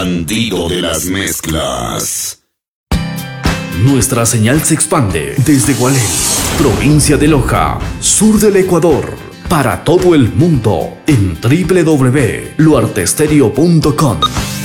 Bandido de las mezclas. Nuestra señal se expande desde Gualey, provincia de Loja, sur del Ecuador, para todo el mundo en www.luartestereo.com.